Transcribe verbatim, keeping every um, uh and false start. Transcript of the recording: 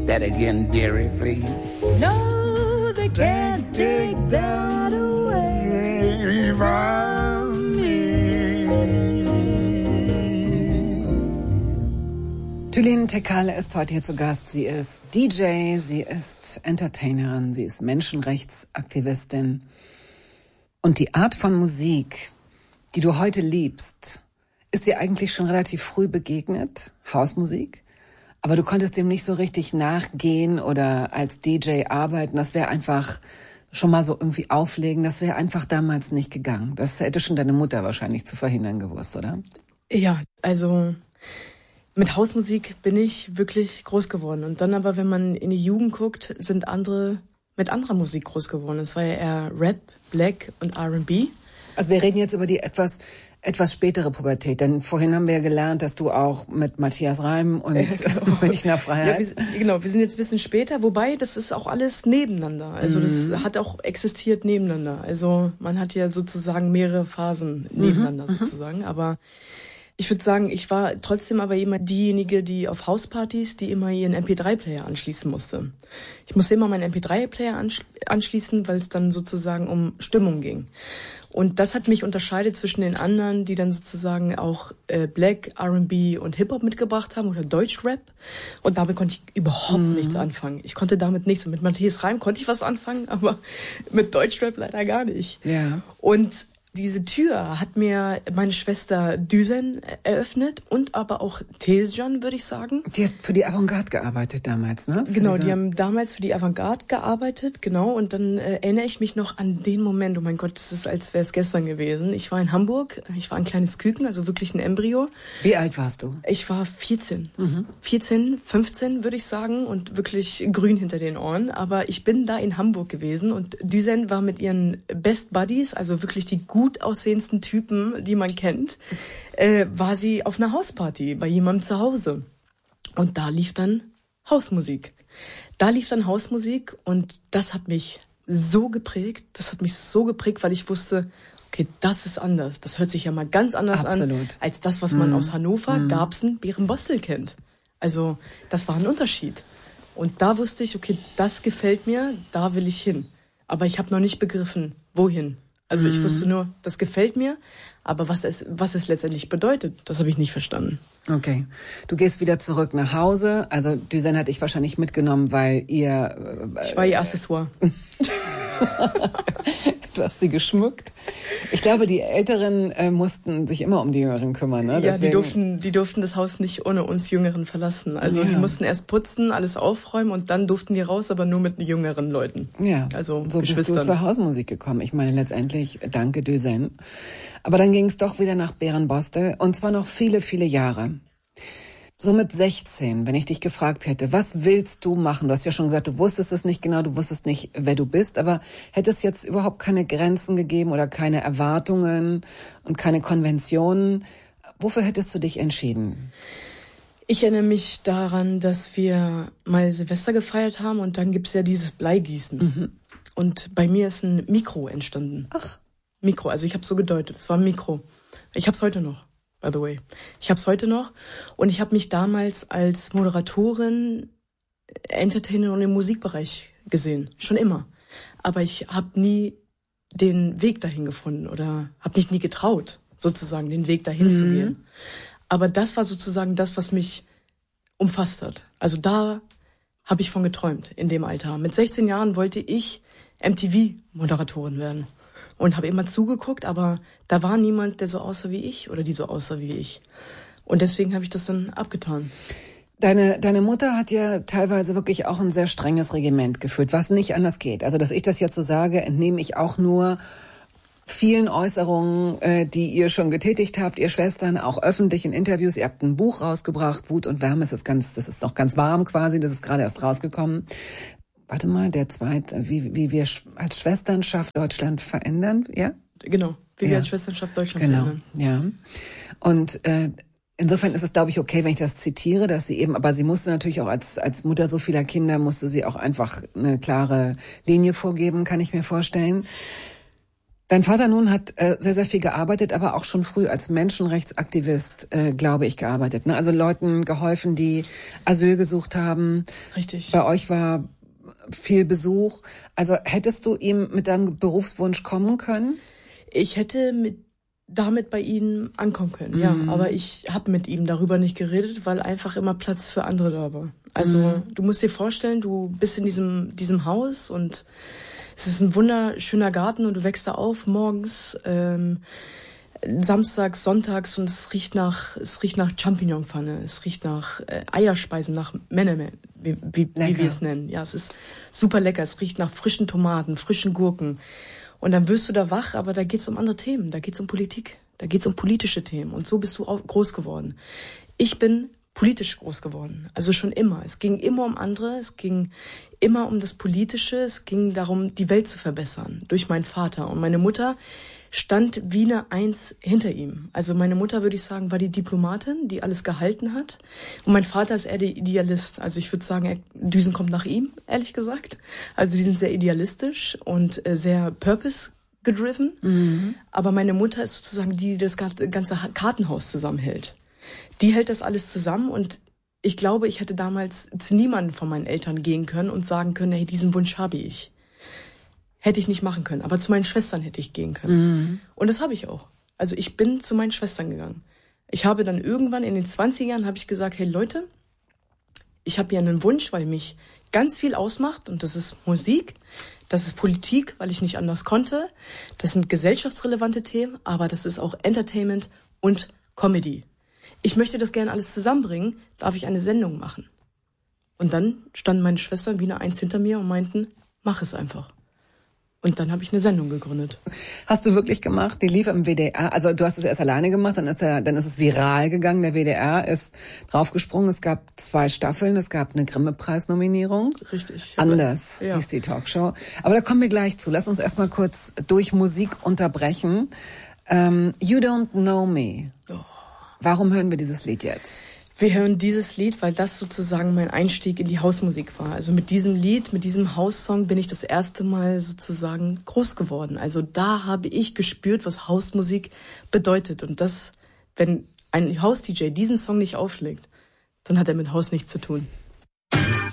that again, dearie, please? No, they can't take that away from me. Tülin Tekal ist heute hier zu Gast. Sie ist D J, sie ist Entertainerin, sie ist Menschenrechtsaktivistin. Und die Art von Musik, die du heute liebst, ist dir eigentlich schon relativ früh begegnet, Hausmusik? Aber du konntest dem nicht so richtig nachgehen oder als D J arbeiten. Das wäre einfach schon mal so irgendwie auflegen. Das wäre einfach damals nicht gegangen. Das hätte schon deine Mutter wahrscheinlich zu verhindern gewusst, oder? Ja, also mit Hausmusik bin ich wirklich groß geworden. Und dann aber, wenn man in die Jugend guckt, sind andere mit anderer Musik groß geworden. Es war ja eher Rap, Black und R and B. Also wir reden jetzt über die etwas etwas spätere Pubertät, denn vorhin haben wir ja gelernt, dass du auch mit Matthias Reim und Ja, genau. Münchner Freiheit... Ja, wir, genau, wir sind jetzt ein bisschen später, wobei das ist auch alles nebeneinander. Also das mhm. hat auch existiert nebeneinander. Also man hat ja sozusagen mehrere Phasen nebeneinander mhm. sozusagen, aber ich würde sagen, ich war trotzdem aber immer diejenige, die auf Hauspartys, die immer ihren M P drei Player anschließen musste. Ich musste immer meinen M P drei Player anschließen, weil es dann sozusagen um Stimmung ging. Und das hat mich unterscheidet zwischen den anderen, die dann sozusagen auch äh, Black, R and B und Hip-Hop mitgebracht haben oder Deutschrap. Und damit konnte ich überhaupt mhm. nichts anfangen. Ich konnte damit nichts. Und mit Matthias Reim konnte ich was anfangen, aber mit Deutschrap leider gar nicht. Ja. Und diese Tür hat mir meine Schwester Düsen eröffnet und aber auch Tezcan, würde ich sagen. Die hat für die Avantgarde gearbeitet damals, ne? Für genau, diese... die haben damals für die Avantgarde gearbeitet, genau. Und dann äh, erinnere ich mich noch an den Moment, oh mein Gott, das ist, als wäre es gestern gewesen. Ich war in Hamburg, ich war ein kleines Küken, also wirklich ein Embryo. Wie alt warst du? Ich war vierzehn. Mhm. vierzehn, fünfzehn würde ich sagen und wirklich grün hinter den Ohren. Aber ich bin da in Hamburg gewesen und Düsen war mit ihren Best Buddies, also wirklich die gut aussehendsten Typen, die man kennt, äh, war sie auf einer Hausparty bei jemandem zu Hause. Und da lief dann Hausmusik. Da lief dann Hausmusik und das hat mich so geprägt, das hat mich so geprägt, weil ich wusste, okay, das ist anders. Das hört sich ja mal ganz anders Absolut. an, als das, was man mm. aus Hannover, mm. Garbsen, Berenbostel kennt. Also das war ein Unterschied. Und da wusste ich, okay, das gefällt mir, da will ich hin. Aber ich habe noch nicht begriffen, wohin. Also ich wusste nur, das gefällt mir, aber was es, was es letztendlich bedeutet, das habe ich nicht verstanden. Okay. Du gehst wieder zurück nach Hause. Also Düsen hat dich wahrscheinlich mitgenommen, weil ihr... Äh, ich war ihr Accessoire. Du hast sie geschmückt. Ich glaube, die Älteren äh, mussten sich immer um die Jüngeren kümmern. Ne? Ja, Deswegen... die durften, die durften das Haus nicht ohne uns Jüngeren verlassen. Also ja. die mussten erst putzen, alles aufräumen und dann durften die raus, aber nur mit jüngeren Leuten. Ja, also so bist du zur Hausmusik gekommen. Ich meine letztendlich, danke Düsen. Aber dann ging es doch wieder nach Berenbostel und zwar noch viele, viele Jahre. So mit sechzehn, wenn ich dich gefragt hätte, was willst du machen? Du hast ja schon gesagt, du wusstest es nicht genau, du wusstest nicht, wer du bist, aber hätte es jetzt überhaupt keine Grenzen gegeben oder keine Erwartungen und keine Konventionen? Wofür hättest du dich entschieden? Ich erinnere mich daran, dass wir mal Silvester gefeiert haben und dann gibt's ja dieses Bleigießen. Mhm. Und bei mir ist ein Mikro entstanden. Ach. Mikro, also ich habe so gedeutet, es war ein Mikro. Ich habe es heute noch. By the way. Ich habe es heute noch und ich habe mich damals als Moderatorin, Entertainerin im Musikbereich gesehen, schon immer. Aber ich habe nie den Weg dahin gefunden oder habe mich nie getraut, sozusagen den Weg dahin mhm. zu gehen. Aber das war sozusagen das, was mich umfasst hat. Also da habe ich von geträumt in dem Alter. Mit sechzehn Jahren wollte ich M T V-Moderatorin werden. Und habe immer zugeguckt, aber da war niemand, der so aussah wie ich oder die so aussah wie ich. Und deswegen habe ich das dann abgetan. Deine, deine Mutter hat ja teilweise wirklich auch ein sehr strenges Regiment geführt, was nicht anders geht. Also, dass ich das jetzt so sage, entnehme ich auch nur vielen Äußerungen, äh, die ihr schon getätigt habt, ihr Schwestern, auch öffentlich in Interviews. Ihr habt ein Buch rausgebracht, Wut und Wärme, es ist ganz, das ist noch ganz warm quasi, das ist gerade erst rausgekommen. Warte mal, der zweite, wie, wie wir als Schwesternschaft Deutschland verändern, ja? Genau, wie ja. wir als Schwesternschaft Deutschland genau. verändern. Ja. Und äh, insofern ist es, glaube ich, okay, wenn ich das zitiere, dass sie eben, aber sie musste natürlich auch als als Mutter so vieler Kinder, musste sie auch einfach eine klare Linie vorgeben, kann ich mir vorstellen. Dein Vater nun hat äh, sehr, sehr viel gearbeitet, aber auch schon früh als Menschenrechtsaktivist, äh, glaube ich, gearbeitet. Ne? Also Leuten geholfen, die Asyl gesucht haben. Richtig. Bei euch war viel Besuch. Also hättest du ihm mit deinem Berufswunsch kommen können? Ich hätte mit damit bei ihm ankommen können, ja. Mhm. Aber ich habe mit ihm darüber nicht geredet, weil einfach immer Platz für andere da war. Also mhm. du musst dir vorstellen, du bist in diesem diesem Haus und es ist ein wunderschöner Garten und du wächst da auf morgens, ähm, samstags, sonntags und es riecht nach, es riecht nach Champignonpfanne, es riecht nach äh, Eierspeisen, nach Menemen, wie, wie, wie wir es nennen. Ja, es ist super lecker. Es riecht nach frischen Tomaten, frischen Gurken. Und dann wirst du da wach, aber da geht's um andere Themen. Da geht's um Politik. Da geht's um politische Themen. Und so bist du auch groß geworden. Ich bin politisch groß geworden. Also schon immer. Es ging immer um andere. Es ging immer um das Politische. Es ging darum, die Welt zu verbessern. Durch meinen Vater. Und meine Mutter stand wie eine Eins hinter ihm. Also meine Mutter, würde ich sagen, war die Diplomatin, die alles gehalten hat. Und mein Vater ist eher der Idealist. Also ich würde sagen, er, Düsen kommt nach ihm, ehrlich gesagt. Also die sind sehr idealistisch und äh, sehr purpose-gedriven. Mhm. Aber meine Mutter ist sozusagen die, die das ganze Kartenhaus zusammenhält. Die hält das alles zusammen und ich glaube, ich hätte damals zu niemandem von meinen Eltern gehen können und sagen können, hey, diesen Wunsch habe ich. Hätte ich nicht machen können, aber zu meinen Schwestern hätte ich gehen können. Mhm. Und das habe ich auch. Also ich bin zu meinen Schwestern gegangen. Ich habe dann irgendwann in den zwanzigern habe ich gesagt, hey Leute, ich habe hier einen Wunsch, weil mich ganz viel ausmacht und das ist Musik, das ist Politik, weil ich nicht anders konnte, das sind gesellschaftsrelevante Themen, aber das ist auch Entertainment und Comedy. Ich möchte das gerne alles zusammenbringen, darf ich eine Sendung machen? Und dann standen meine Schwestern wie eine Eins hinter mir und meinten, mach es einfach. Und dann habe ich eine Sendung gegründet. Hast du wirklich gemacht? Die lief im W D R. Also du hast es erst alleine gemacht, dann ist der, dann ist es viral gegangen. Der W D R ist draufgesprungen. Es gab zwei Staffeln. Es gab eine Grimme-Preis-Nominierung. Richtig. Anders ja. hieß die Talkshow. Aber da kommen wir gleich zu. Lass uns erstmal kurz durch Musik unterbrechen. Um, You Don't Know Me. Oh. Warum hören wir dieses Lied jetzt? Wir hören dieses Lied, weil das sozusagen mein Einstieg in die Hausmusik war. Also mit diesem Lied, mit diesem Haussong bin ich das erste Mal sozusagen groß geworden. Also da habe ich gespürt, was Hausmusik bedeutet. Und das, wenn ein Haus-D J diesen Song nicht auflegt, dann hat er mit Haus nichts zu tun.